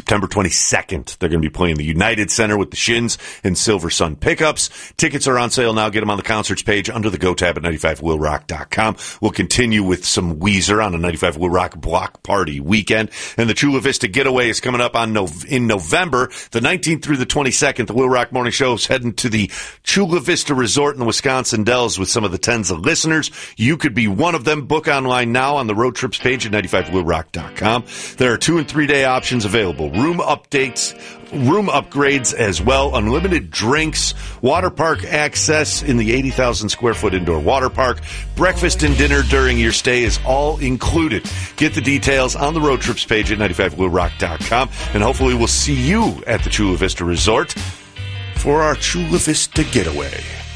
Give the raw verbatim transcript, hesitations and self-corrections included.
September twenty-second, they're going to be playing the United Center with the Shins and Silver Sun Pickups. Tickets are on sale now. Get them on the concerts page under the Go tab at ninety-five will rock dot com. We'll continue with some Weezer on a ninety-five Will Rock block party weekend. And the Chula Vista Getaway is coming up on no- in November, the nineteenth through the twenty-second. The Will Rock Morning Show is heading to the Chula Vista Resort in the Wisconsin Dells with some of the tens of listeners. You could be one of them. Book online now on the road trips page at ninety-five will rock dot com. There are two and three day options available. Room updates, room upgrades as well, unlimited drinks, water park access in the eighty thousand square foot indoor water park. Breakfast and dinner during your stay is all included. Get the details on the road trips page at ninety-five will rock dot com, and hopefully we'll see you at the Chula Vista Resort for our Chula Vista Getaway.